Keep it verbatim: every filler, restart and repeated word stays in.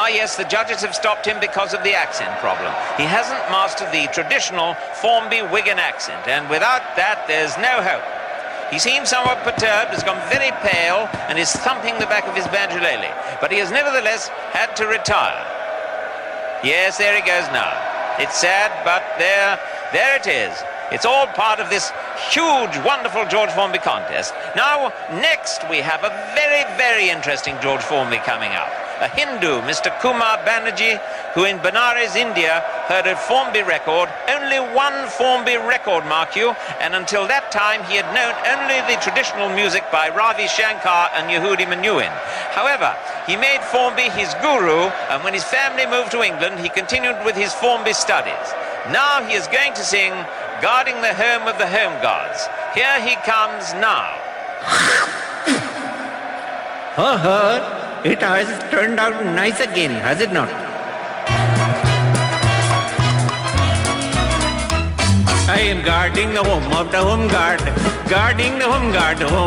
Ah, yes, the judges have stopped him because of the accent problem. He hasn't mastered the traditional Formby Wigan accent, and without that, there's no hope. He seems somewhat perturbed, has gone very pale, and is thumping the back of his banjolele. But he has nevertheless had to retire. Yes, there he goes now. It's sad, but there, there it is. It's all part of this huge, wonderful George Formby contest. Now, next we have a very, very interesting George Formby coming up. A Hindu, Mister Kumar Banerjee, who in Benares, India, heard a Formby record, only one Formby record, mark you, and until that time he had known only the traditional music by Ravi Shankar and Yehudi Menuhin. However, he made Formby his guru, and when his family moved to England, he continued with his Formby studies. Now he is going to sing Guarding the Home of the Home Gods. Here he comes now. Oh, her. It has turned out nice again, has it not? I am guarding the home of the home guard, guarding the home guard, home.